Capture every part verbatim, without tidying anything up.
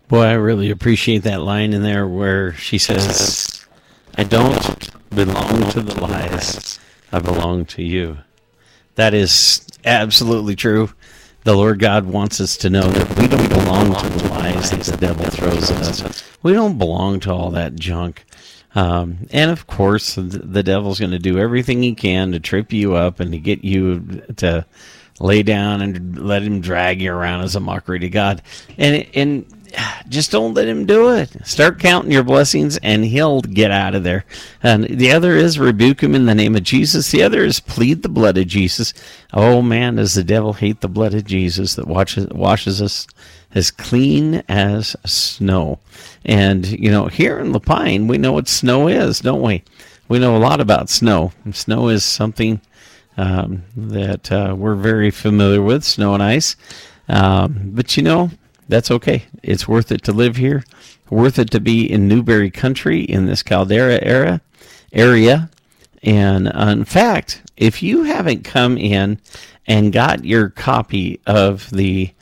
Boy, I really appreciate that line in there where she says, I don't belong to the lies. I belong to you. That is absolutely true. The Lord God wants us to know that we don't belong to the lies that the devil throws at us. We don't belong to all that junk. Um, and of course, the, the devil's going to do everything he can to trip you up and to get you to lay down and let him drag you around as a mockery to God. And and just don't let him do it. Start counting your blessings and he'll get out of there. And the other is rebuke him in the name of Jesus. The other is plead the blood of Jesus. Oh man, does the devil hate the blood of Jesus that washes, washes us as clean as snow. And, you know, here in Lapine, we know what snow is, don't we? We know a lot about snow. Snow is something um, that uh, we're very familiar with, snow and ice. Um, but, you know, that's okay. It's worth it to live here, worth it to be in Newberry country in this Caldera era, area. And uh, in fact, if you haven't come in and got your copy of the,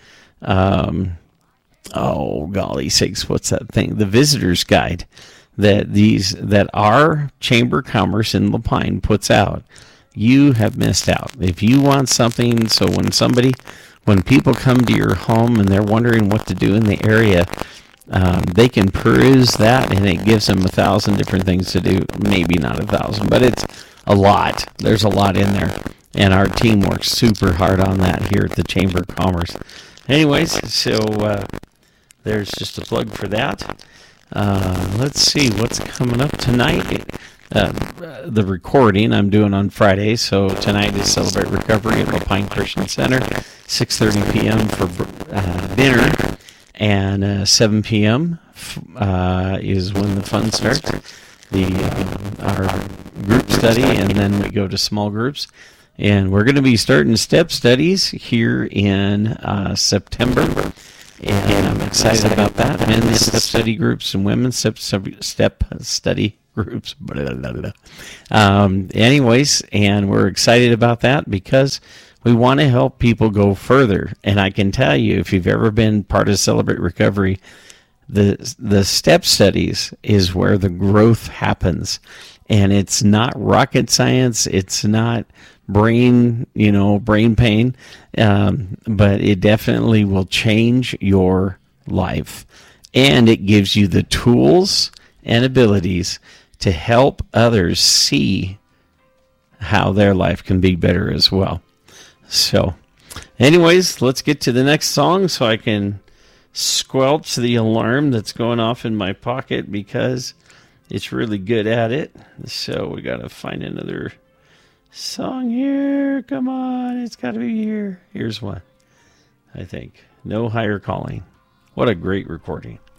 um, oh, golly sakes, what's that thing? The visitor's guide that these, that our Chamber of Commerce in Lapine puts out, you have missed out. If you want something, so when somebody... When people come to your home and they're wondering what to do in the area, um, they can peruse that, and it gives them a thousand different things to do. Maybe not a thousand, but it's a lot. There's a lot in there, and our team works super hard on that here at the Chamber of Commerce. Anyways, so uh, there's just a plug for that. Uh, let's see what's coming up tonight. Uh, the recording I'm doing on Friday, so tonight is Celebrate Recovery at Lapine Christian Center, six thirty p.m. for uh, dinner, and uh, seven p.m. Uh, is when the fun starts, the uh, our group study, and then we go to small groups. And we're going to be starting step studies here in uh, September, and I'm excited about that. Men's step study groups and women's step, step study groups. Blah, blah, blah. Um, anyways, and we're excited about that because we want to help people go further. And I can tell you, if you've ever been part of Celebrate Recovery, the the step studies is where the growth happens. And it's not rocket science. It's not brain, you know, brain pain. Um, but it definitely will change your life. And it gives you the tools and abilities to help others see how their life can be better as well. So, anyways, let's get to the next song so I can squelch the alarm that's going off in my pocket because it's really good at it. So we got to find another song here. Come on, it's got to be here. Here's one, I think. No Higher Calling. What a great recording.